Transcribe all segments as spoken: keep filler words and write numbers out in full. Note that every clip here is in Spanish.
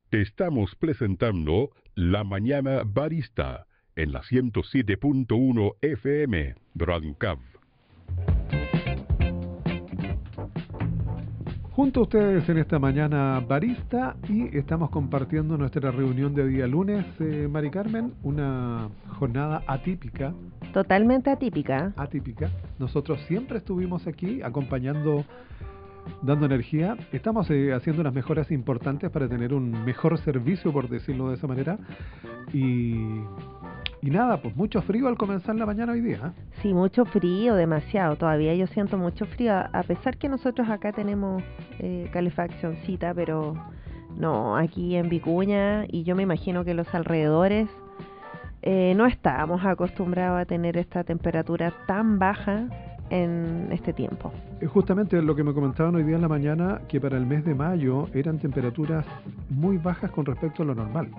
Te estamos presentando La Mañana Barista en la ciento siete punto uno F M Radio Cab. Junto a ustedes en esta mañana barista y estamos compartiendo nuestra reunión de día lunes, eh, Mari Carmen, una jornada atípica. Totalmente atípica. Atípica. Nosotros siempre estuvimos aquí acompañando, dando energía. Estamos eh, haciendo unas mejoras importantes para tener un mejor servicio, por decirlo de esa manera. Y, y nada, pues mucho frío al comenzar la mañana hoy día, ¿eh? Sí, mucho frío, demasiado. Todavía yo siento mucho frío, a pesar que nosotros acá tenemos eh, calefaccioncita, pero no, aquí en Vicuña, y yo me imagino que los alrededores, eh, no estábamos acostumbrados a tener esta temperatura tan baja en este tiempo. Es justamente lo que me comentaban hoy día en la mañana, que para el mes de mayo eran temperaturas muy bajas con respecto a lo normal.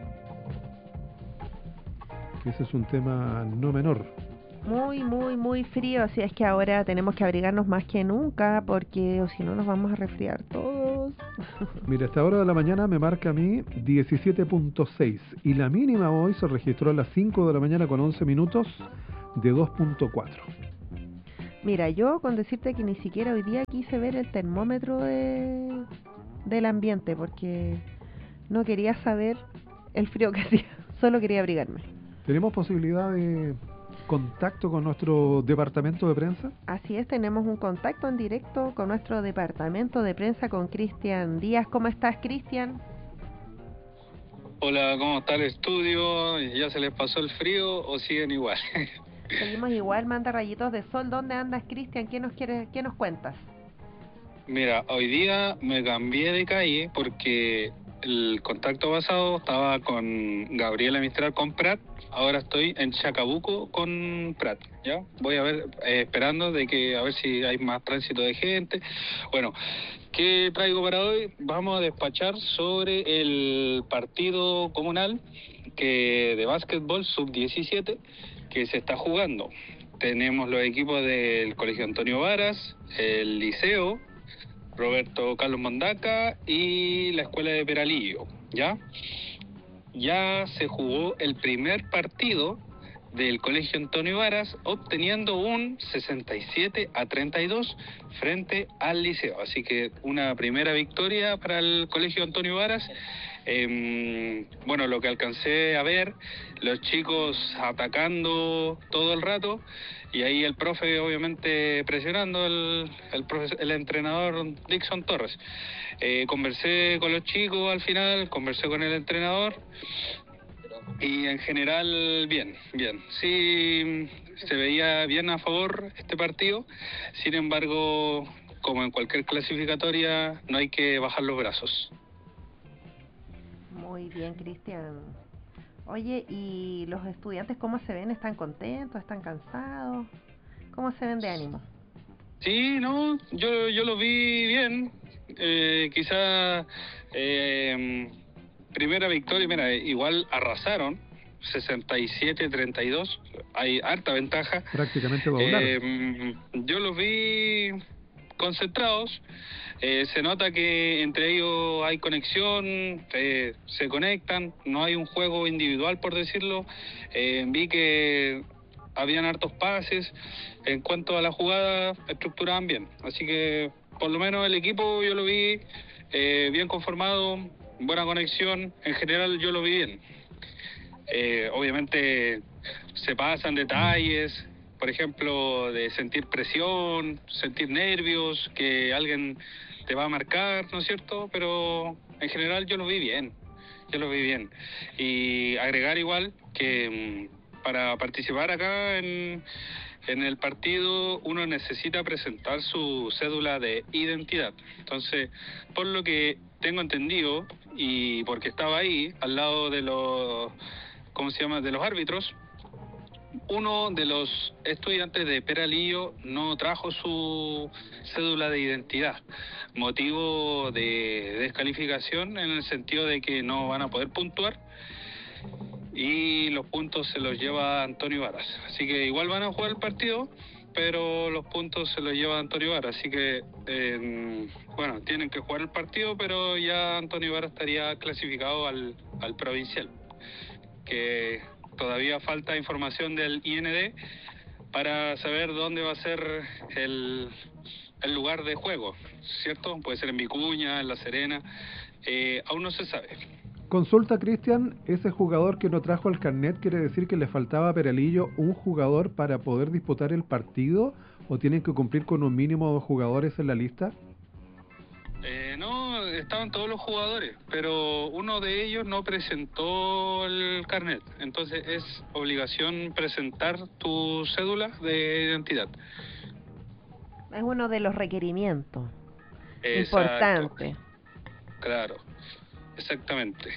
Ese es un tema no menor. Muy, muy, muy frío, así es que ahora tenemos que abrigarnos más que nunca, porque o si no nos vamos a resfriar todos. Mira, esta hora de la mañana me marca a mí diecisiete punto seis y la mínima hoy se registró a las cinco de la mañana con once minutos de dos punto cuatro. Mira, yo con decirte que ni siquiera hoy día quise ver el termómetro de, del ambiente, porque no quería saber el frío que hacía, solo quería abrigarme. ¿Tenemos posibilidad de contacto con nuestro departamento de prensa? Así es, tenemos un contacto en directo con nuestro departamento de prensa, con Cristian Díaz. ¿Cómo estás, Cristian? Hola, ¿cómo está el estudio? ¿Ya se les pasó el frío o siguen igual? Seguimos igual, manda rayitos de sol. ¿Dónde andas, Cristian? ¿Qué nos quieres, qué nos cuentas? Mira, hoy día me cambié de calle porque el contacto pasado estaba con Gabriela Mistral con Prat. Ahora estoy en Chacabuco con Prat, ¿ya? Voy a ver, eh, esperando de que a ver si hay más tránsito de gente. Bueno, ¿qué traigo para hoy? Vamos a despachar sobre el partido comunal que de básquetbol sub diecisiete que se está jugando. Tenemos los equipos del Colegio Antonio Varas, el Liceo Roberto Carlos Mondaca y la Escuela de Peralillo, ¿ya? Ya se jugó el primer partido del Colegio Antonio Varas, obteniendo un sesenta y siete a treinta y dos frente al Liceo. Así que una primera victoria para el Colegio Antonio Varas. Eh, bueno, lo que alcancé a ver, los chicos atacando todo el rato, y ahí el profe obviamente presionando, el, el, profe, el entrenador Dixon Torres. Eh, conversé con los chicos al final, conversé con el entrenador, y en general bien, bien. Sí, se veía bien a favor este partido. Sin embargo, como en cualquier clasificatoria, no hay que bajar los brazos. Muy bien, Cristian. Oye, ¿y los estudiantes cómo se ven? ¿Están contentos? ¿Están cansados? ¿Cómo se ven de ánimo? Sí, no, yo yo lo vi bien. Eh, quizá eh, primera victoria, mira, igual arrasaron, sesenta y siete a treinta y dos, hay harta ventaja. Prácticamente doblaron. Eh, yo los vi concentrados. Eh, se nota que entre ellos hay conexión, eh, se conectan, no hay un juego individual, por decirlo. Eh, vi que habían hartos pases. En cuanto a la jugada, estructuraban bien. Así que, por lo menos, el equipo yo lo vi eh, bien conformado, buena conexión. En general, yo lo vi bien. Eh, obviamente, se pasan detalles, por ejemplo, de sentir presión, sentir nervios, que alguien te va a marcar, ¿no es cierto? Pero en general yo lo vi bien, yo lo vi bien. Y agregar igual que mmm, para participar acá en, en el partido uno necesita presentar su cédula de identidad. Entonces, por lo que tengo entendido, y porque estaba ahí, al lado de los, ¿cómo se llama?, de los árbitros, uno de los estudiantes de Peralillo no trajo su cédula de identidad, motivo de descalificación en el sentido de que no van a poder puntuar y los puntos se los lleva Antonio Varas. Así que igual van a jugar el partido, pero los puntos se los lleva Antonio Vara, así que, eh, bueno, tienen que jugar el partido, pero ya Antonio Vara estaría clasificado al, al provincial, que todavía falta información del I N D para saber dónde va a ser el, el lugar de juego, ¿cierto? Puede ser en Vicuña, en La Serena, eh, aún no se sabe. Consulta, Cristian, ese jugador que no trajo el carnet, ¿quiere decir que le faltaba a Peralillo un jugador para poder disputar el partido? ¿O tienen que cumplir con un mínimo de jugadores en la lista? Eh, no, estaban todos los jugadores, pero uno de ellos no presentó el carnet. Entonces es obligación presentar tu cédula de identidad. Es uno de los requerimientos Exacto. importantes. Claro, exactamente.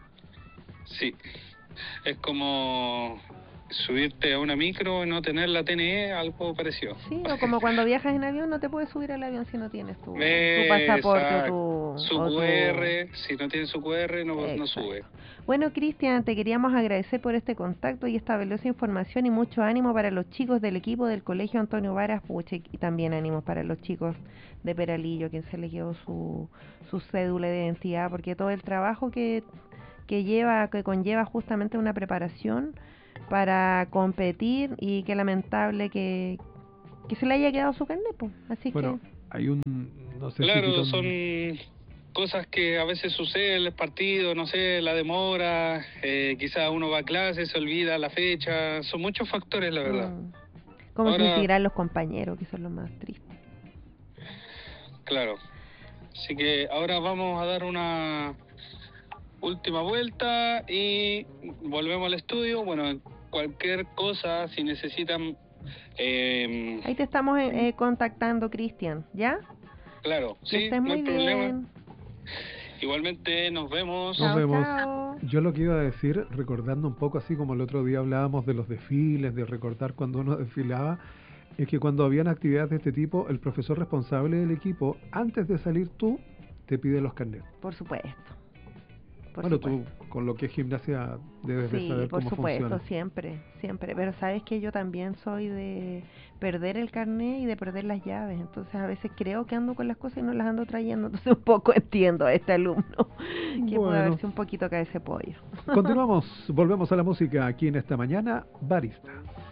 Sí, es como subirte a una micro y no tener la T N E, algo parecido. Sí, o como cuando viajas en avión no te puedes subir al avión si no tienes tu, Eh, tu pasaporte exacto. o tu... Su o tu- Q R, si no tiene su Q R no, no Exacto. sube. Bueno, Cristian, te queríamos agradecer por este contacto y esta valiosa información y mucho ánimo para los chicos del equipo del Colegio Antonio Varas Puche, y también ánimo para los chicos de Peralillo, quien se le quedó su, su cédula de identidad, porque todo el trabajo que, que lleva, que conlleva justamente una preparación para competir, y qué lamentable que, que se le haya quedado su carnet, pues. Así Bueno, que hay un... no sé Claro, si Quitón- son cosas que a veces suceden en el partido, no sé, la demora, eh, quizás uno va a clase, se olvida la fecha, son muchos factores, la verdad. mm, cómo Ahora- se sentirán los compañeros, que son los más tristes. Claro. Así que ahora vamos a dar una última vuelta y volvemos al estudio. Bueno, cualquier cosa, si necesitan, eh, Ahí te estamos eh, eh, contactando, Cristian, ¿ya? claro, Que sí, estés no muy hay problema. bien. Igualmente nos vemos. Nos Chao, vemos. chao. Yo lo que iba a decir, recordando un poco así como el otro día hablábamos de los desfiles, de recordar cuando uno desfilaba, es que cuando habían actividades de este tipo, el profesor responsable del equipo, antes de salir tú, te pide los carnets. Por supuesto. Por Bueno, supuesto. tú con lo que es gimnasia debes de Sí, saber por cómo supuesto, funciona. siempre, siempre. Pero sabes que yo también soy de perder el carnet y de perder las llaves. Entonces a veces creo que ando con las cosas y no las ando trayendo. Entonces un poco entiendo a este alumno que puede Bueno. haberse un poquito cabeza de pollo. Continuamos, volvemos a la música aquí en esta mañana, Barista.